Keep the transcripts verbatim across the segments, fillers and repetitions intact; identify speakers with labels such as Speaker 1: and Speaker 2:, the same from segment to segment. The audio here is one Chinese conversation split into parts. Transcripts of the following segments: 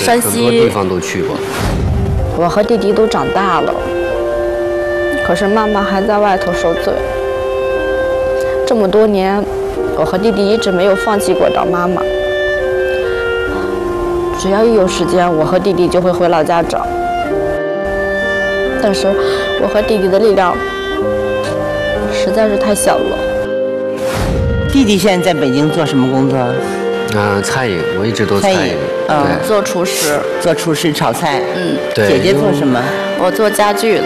Speaker 1: 山西，
Speaker 2: 很多地方都去过。
Speaker 1: 我和弟弟都长大了，可是妈妈还在外头受罪。这么多年，我和弟弟一直没有放弃过找妈妈。只要一有时间，我和弟弟就会回老家找。但是，我和弟弟的力量实在是太小了。
Speaker 3: 弟弟现在在北京做什么工作？
Speaker 2: 嗯、呃，餐饮，我一直都餐饮。
Speaker 3: 嗯，
Speaker 2: 对，
Speaker 1: 做厨师，
Speaker 3: 做厨师炒菜。
Speaker 1: 嗯，
Speaker 2: 对。
Speaker 3: 姐姐做什么？
Speaker 1: 我做家具的。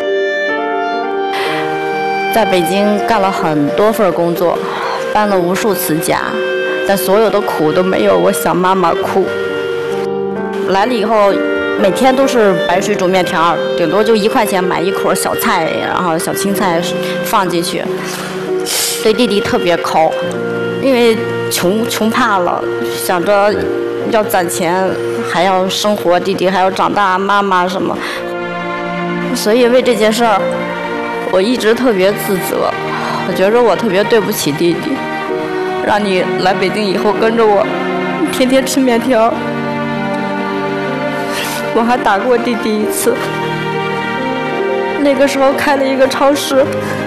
Speaker 1: 在北京干了很多份工作，搬了无数次家，但所有的苦都没有我想妈妈苦。来了以后，每天都是白水煮面条，顶多就一块钱买一捆小菜，然后小青菜放进去。对弟弟特别抠，因为穷穷怕了，想着要攒钱，还要生活，弟弟还要长大，妈妈什么，所以为这件事儿，我一直特别自责。我觉着我特别对不起弟弟，让你来北京以后跟着我，天天吃面条。我还打过弟弟一次，那个时候开了一个超市。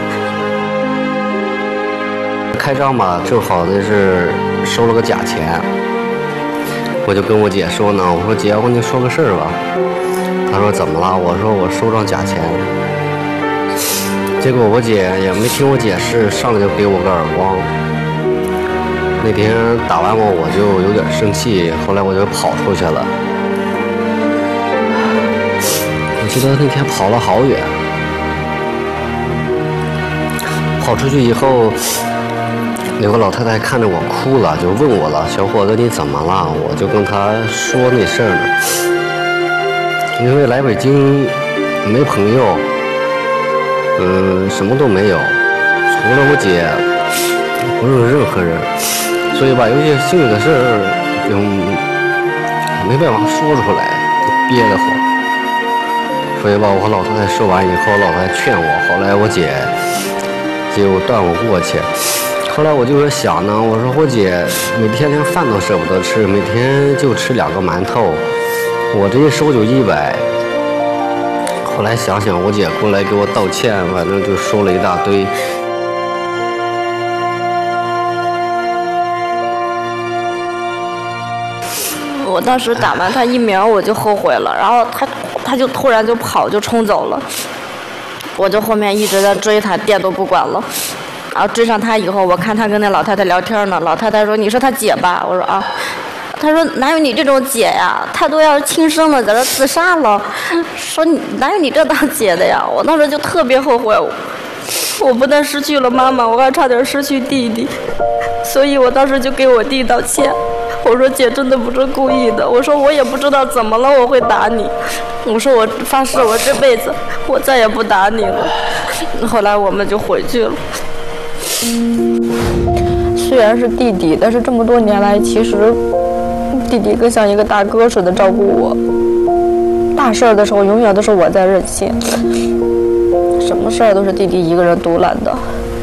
Speaker 2: 开张吧，正好的是收了个假钱，我就跟我姐说呢，我说姐，我跟你说个事儿吧。她说怎么了？我说我收张假钱。结果我姐也没听我解释，上来就给我个耳光。那天打完我，我就有点生气，后来我就跑出去了。我记得那天跑了好远，跑出去以后。有个老太太看着我哭了，就问我了：“小伙子，你怎么了？”我就跟她说那事儿呢。因为来北京没朋友，嗯，什么都没有，除了我姐，不认识任何人，所以吧，有些心里的事儿就没办法说出来，就憋得慌。所以吧，我和老太太说完以后，老太太劝我，后来我姐就带我过去。后来我就是想呢，我说我姐每天连饭都舍不得吃，每天就吃两个馒头，我这一收就一百。后来想想，我姐过来给我道歉，反正就说了一大堆。
Speaker 1: 我当时打完他疫苗，我就后悔了，然后他他就突然就跑就冲走了，我就后面一直在追他，电都不管了。然后追上他以后，我看他跟那老太太聊天呢，老太太说：“你是他姐吧？”我说：“啊。”他说：“哪有你这种姐呀？他都要轻生了，在这自杀了。说你哪有你这当姐的呀？”我当时就特别后悔，我不但失去了妈妈，我还差点失去弟弟，所以我当时就给我弟道歉。我说：“姐真的不是故意的。”我说：“我也不知道怎么了，我会打你。”我说：“我发誓，我这辈子我再也不打你了。”后来我们就回去了。虽然是弟弟，但是这么多年来，其实弟弟更像一个大哥似的照顾我。大事儿的时候，永远都是我在任性，什么事儿都是弟弟一个人独揽的。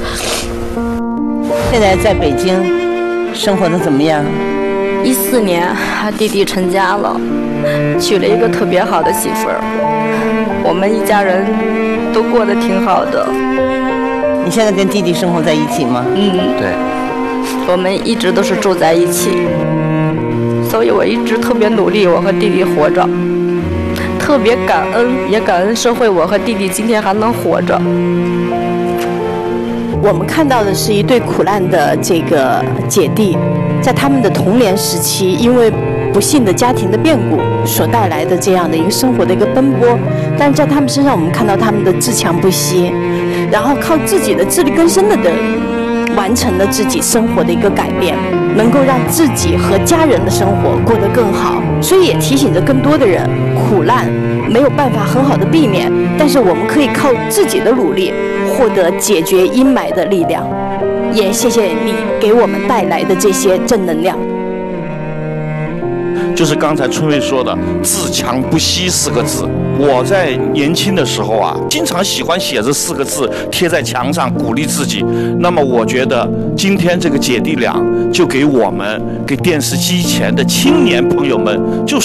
Speaker 3: 现在在北京生活的怎么样？
Speaker 1: 一四年，弟弟成家了，娶了一个特别好的媳妇儿，我们一家人都过得挺好的。
Speaker 3: 你现在跟弟弟生活在一起吗？
Speaker 1: 嗯，
Speaker 2: 对，
Speaker 1: 我们一直都是住在一起，所以我一直特别努力，我和弟弟活着，特别感恩，也感恩社会，我和弟弟今天还能活着。
Speaker 4: 我们看到的是一对苦难的这个姐弟，在他们的童年时期，因为不幸的家庭的变故所带来的这样的一个生活的一个奔波，但是在他们身上，我们看到他们的自强不息，然后靠自己的自力更生的的完成了自己生活的一个改变，能够让自己和家人的生活过得更好。所以也提醒着更多的人，苦难没有办法很好的避免，但是我们可以靠自己的努力获得解决阴霾的力量。也谢谢你给我们带来的这些正能量。
Speaker 5: 就是刚才春瑞说的“自强不息”四个字。我在年轻的时候啊，经常喜欢写这四个字贴在墙上鼓励自己。那么我觉得今天这个姐弟俩就给我们，给电视机前的青年朋友们，就